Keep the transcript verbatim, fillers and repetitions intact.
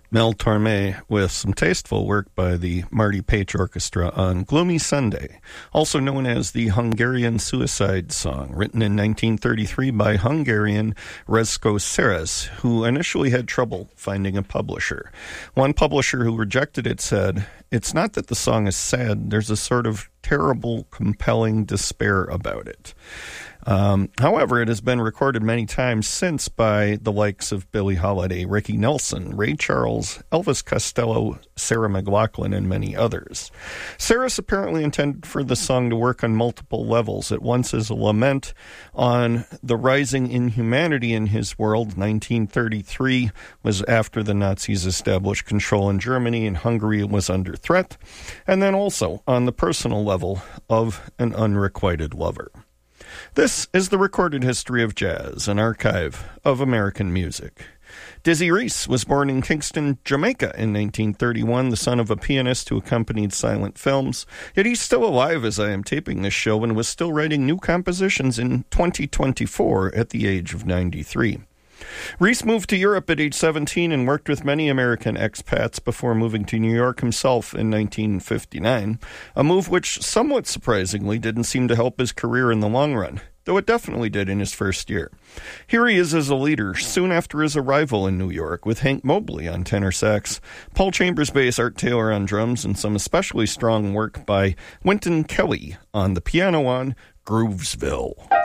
Mel Torme with some tasteful work by the Marty Paich Orchestra on Gloomy Sunday, also known as the Hungarian Suicide Song, written in nineteen thirty-three by Hungarian Rezko Seres, who initially had trouble finding a publisher. One publisher who rejected it said, "It's not that the song is sad, there's a sort of terrible, compelling despair about it." Um, however, it has been recorded many times since by the likes of Billie Holiday, Ricky Nelson, Ray Charles, Elvis Costello, Sarah McLachlan, and many others. Seres apparently intended for the song to work on multiple levels. At once as a lament on the rising inhumanity in his world. nineteen thirty-three was after the Nazis established control in Germany and Hungary was under threat. And then also on the personal level of an unrequited lover. This is the recorded history of jazz, an archive of American music. Dizzy Reese was born in Kingston, Jamaica in nineteen thirty-one, the son of a pianist who accompanied silent films. Yet he's still alive as I am taping this show and was still writing new compositions in twenty twenty-four at the age of ninety-three. Reese moved to Europe at age seventeen and worked with many American expats before moving to New York himself in nineteen fifty-nine, a move which, somewhat surprisingly, didn't seem to help his career in the long run, though it definitely did in his first year. Here he is as a leader soon after his arrival in New York, with Hank Mobley on tenor sax, Paul Chambers bass, Art Taylor on drums, and some especially strong work by Wynton Kelly on the piano on Groovesville.